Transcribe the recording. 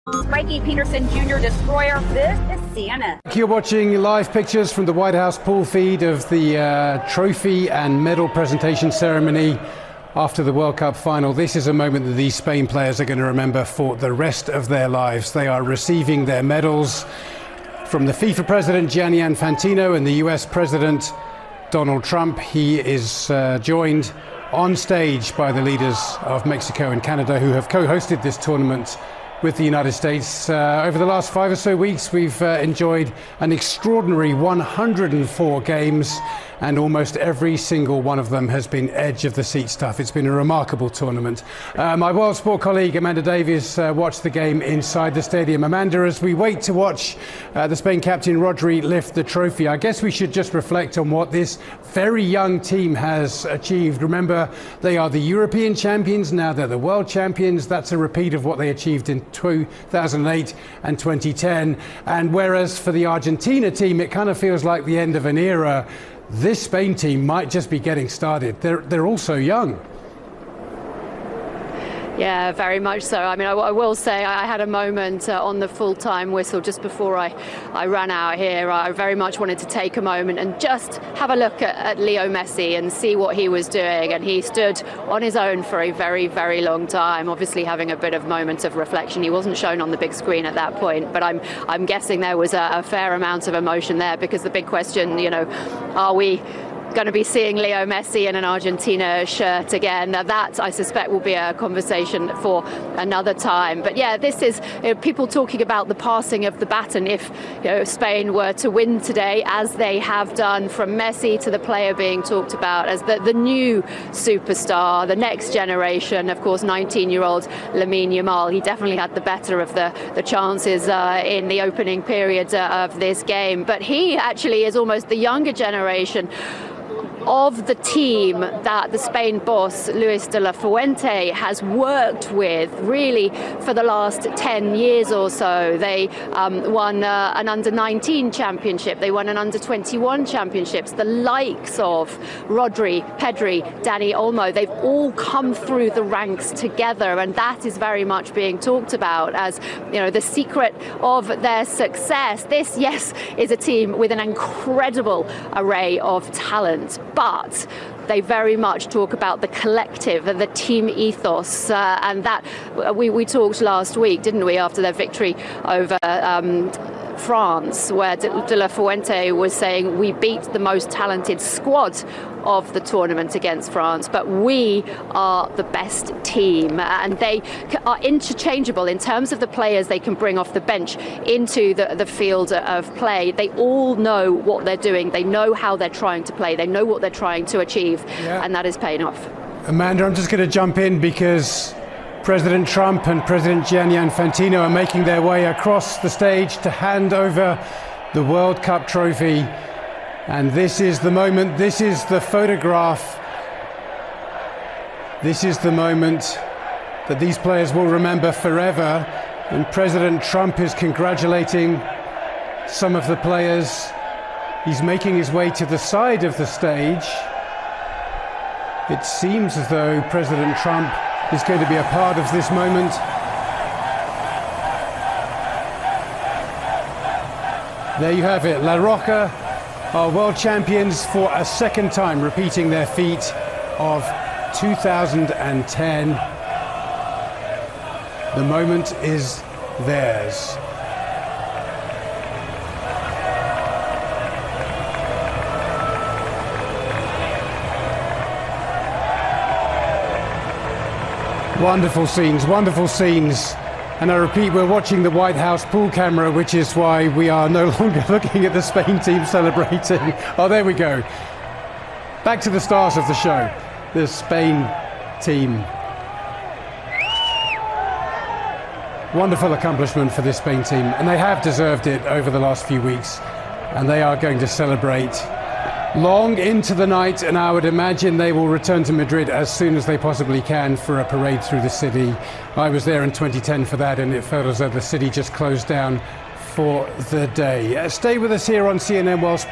Mikey Peterson Jr. Destroyer. This is Santa. You're watching live pictures from the White House pool feed of the trophy and medal presentation ceremony after the World Cup final. This is a moment that these Spain players are going to remember for the rest of their lives. They are receiving their medals from the FIFA president Gianni Infantino and the US President Donald Trump. He is joined on stage by the leaders of Mexico and Canada, who have co-hosted this tournament with the United States. Over the last 5 or so weeks, we've enjoyed an extraordinary 104 games, and almost every single one of them has been edge of the seat stuff. It's been a remarkable tournament. My World Sport colleague Amanda Davies watched the game inside the stadium. Amanda, as we wait to watch the Spain captain Rodri lift the trophy, I guess we should just reflect on what this very young team has achieved. Remember, they are the European champions, now they're the world champions. That's a repeat of what they achieved in 2008 and 2010. And whereas for the Argentina team, it kind of feels like the end of an era, this Spain team might just be getting started. They're also young. Yeah, very much so. I mean, I will say I had a moment on the full-time whistle just before I ran out here. I very much wanted to take a moment and just have a look at Leo Messi and see what he was doing. And he stood on his own for a very, very long time, obviously having a bit of moment of reflection. He wasn't shown on the big screen at that point, but I'm guessing there was a fair amount of emotion there, because the big question, you know, are we going to be seeing Leo Messi in an Argentina shirt again? Now that, I suspect, will be a conversation for another time. But yeah, this is, you know, people talking about the passing of the baton. If, you know, Spain were to win today, as they have done, from Messi to the player being talked about as the new superstar, the next generation, of course, 19-year-old Lamine Yamal. He definitely had the better of the chances in the opening period of this game. But he actually is almost the younger generation of the team that the Spain boss, Luis de la Fuente, has worked with really for the last 10 years or so. They won an under-19 championship. They won an under-21 championships. The likes of Rodri, Pedri, Dani Olmo, they've all come through the ranks together, and that is very much being talked about as, you know, the secret of their success. This, yes, is a team with an incredible array of talent, but they very much talk about the collective and the team ethos, and that we talked last week, didn't we, after their victory over France, where de la Fuente was saying we beat the most talented squad of the tournament against France, but we are the best team. And they are interchangeable in terms of the players they can bring off the bench into the field of play. They all know what they're doing. They know how they're trying to play. They know what they're trying to achieve, and that is paying off. Amanda, I'm just going to jump in because President Trump and President Gianni Infantino are making their way across the stage to hand over the World Cup trophy. And this is the moment, this is the photograph, this is the moment that these players will remember forever. And President Trump is congratulating some of the players. He's making his way to the side of the stage. It seems as though President Trump is going to be a part of this moment. There you have it. La Roca are world champions for a second time, repeating their feat of 2010. The moment is theirs. Wonderful scenes, wonderful scenes. And I repeat, we're watching the White House pool camera, which is why we are no longer looking at the Spain team celebrating. Oh, there we go. Back to the stars of the show, the Spain team. Wonderful accomplishment for this Spain team, and they have deserved it over the last few weeks, and they are going to celebrate long into the night, and I would imagine they will return to Madrid as soon as they possibly can for a parade through the city. I was there in 2010 for that, and it felt as though the city just closed down for the day. Stay with us here on CNN World Sport.